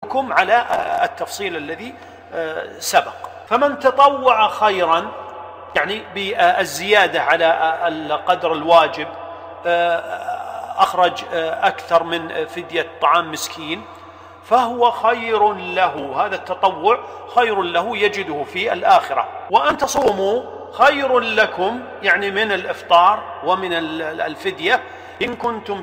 الحكم على التفصيل الذي سبق. فمن تطوع خيرا يعني بالزيادة على القدر الواجب، أخرج أكثر من فدية طعام مسكين، فهو خير له، هذا التطوع خير له يجده في الآخرة. وأن تصوموا خير لكم يعني من الإفطار ومن الفدية إن كنتم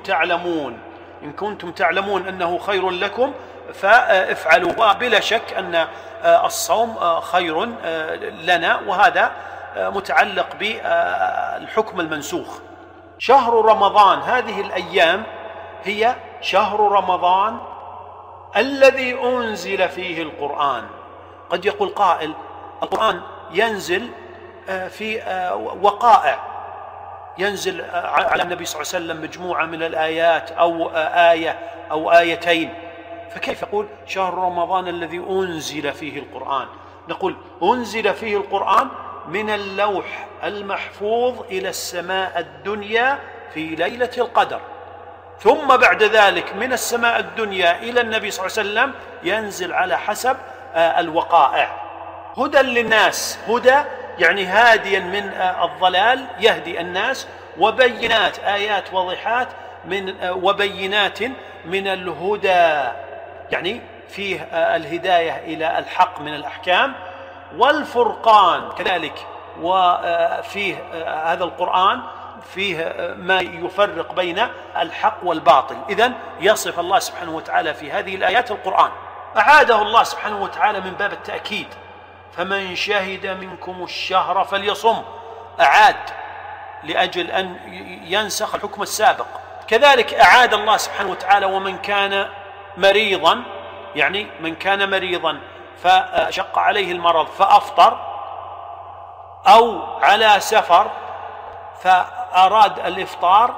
تعلمون أنه خير لكم فافعلوا. وبلا شك أن الصوم خير لنا، وهذا متعلق بالحكم المنسوخ. شهر رمضان، هذه الأيام هي شهر رمضان الذي أنزل فيه القرآن. قد يقول قائل القرآن ينزل في وقائع، ينزل على النبي صلى الله عليه وسلم مجموعة من الآيات أو آية أو آيتين، فكيف يقول شهر رمضان الذي أنزل فيه القرآن؟ نقول أنزل فيه القرآن من اللوح المحفوظ إلى السماء الدنيا في ليلة القدر، ثم بعد ذلك من السماء الدنيا إلى النبي صلى الله عليه وسلم ينزل على حسب الوقائع. هدى للناس، هدى يعني هاديا من الضلال يهدي الناس، وبينات آيات واضحات وبينات من الهدى، يعني فيه الهداية إلى الحق من الأحكام، والفرقان كذلك، وفيه هذا القرآن فيه ما يفرق بين الحق والباطل. إذن يصف الله سبحانه وتعالى في هذه الآيات القرآن، أعاده الله سبحانه وتعالى من باب التأكيد، فمن شهد منكم الشهر فليصم، أعاد لأجل أن ينسخ الحكم السابق. كذلك أعاد الله سبحانه وتعالى ومن كان مريضا، يعني من كان مريضا فشق عليه المرض فأفطر، أو على سفر فأراد الإفطار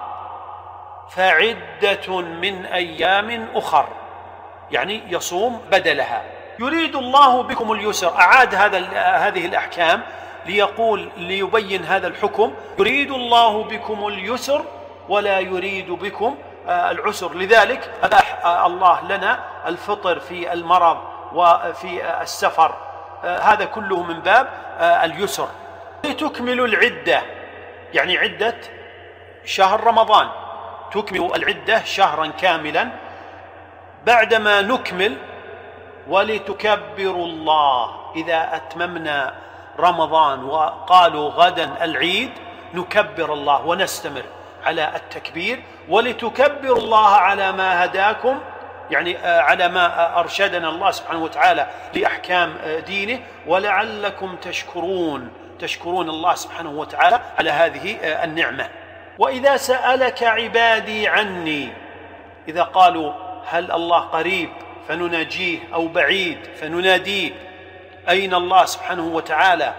فعدة من أيام أخر، يعني يصوم بدلها. يريد الله بكم اليسر، أعاد هذه الأحكام ليبين هذا الحكم، يريد الله بكم اليسر ولا يريد بكم العسر، لذلك أباح الله لنا الفطر في المرض وفي السفر، هذا كله من باب اليسر. لتكملوا العدة، يعني عدة شهر رمضان، تكمل العدة شهرا كاملا بعدما نكمل، ولتكبروا الله. إذا أتممنا رمضان وقالوا غدا العيد نكبر الله ونستمر على التكبير، ولتكبروا الله على ما هداكم، يعني على ما أرشدنا الله سبحانه وتعالى لأحكام دينه، ولعلكم تشكرون الله سبحانه وتعالى على هذه النعمة. وإذا سألك عبادي عني، إذا قالوا هل الله قريب فنناجيه أو بعيد فنناديه، أين الله سبحانه وتعالى؟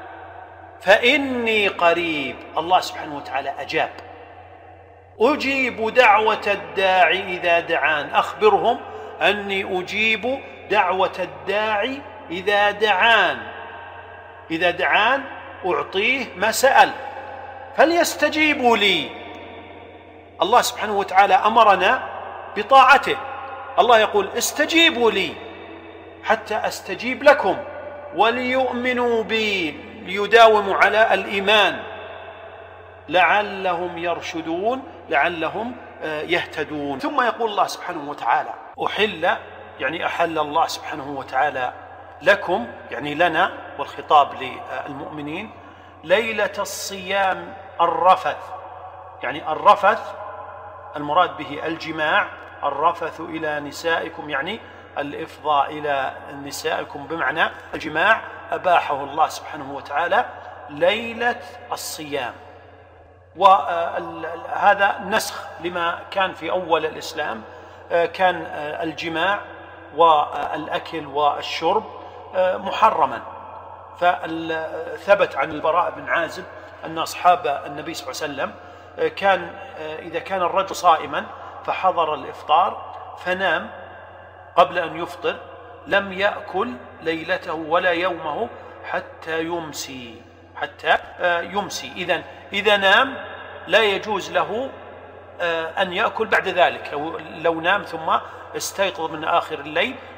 فإني قريب، الله سبحانه وتعالى أجاب، أجيب دعوة الداعي إذا دعان، أخبرهم أني أجيب دعوة الداعي إذا دعان أعطيه ما سأل، فليستجيبوا لي. الله سبحانه وتعالى أمرنا بطاعته، الله يقول استجيبوا لي حتى أستجيب لكم، وليؤمنوا بي، ليداوموا على الإيمان، لعلهم يرشدون، لعلهم يهتدون. ثم يقول الله سبحانه وتعالى أحل، يعني أحل الله سبحانه وتعالى لكم، يعني لنا، والخطاب للمؤمنين، ليلة الصيام الرفث، يعني الرفث المراد به الجماع، الرفث إلى نسائكم يعني الإفضاء إلى نسائكم بمعنى الجماع، أباحه الله سبحانه وتعالى ليلة الصيام. وهذا نسخ لما كان في أول الإسلام، كان الجماع والأكل والشرب محرما، فثبت عن البراء بن عازب أن أصحاب النبي صلى الله عليه وسلم إذا كان الرجل صائما فحضر الإفطار فنام قبل أن يفطر لم يأكل ليلته ولا يومه حتى يمسي، إذا نام لا يجوز له أن يأكل بعد ذلك، لو نام ثم استيقظ من آخر الليل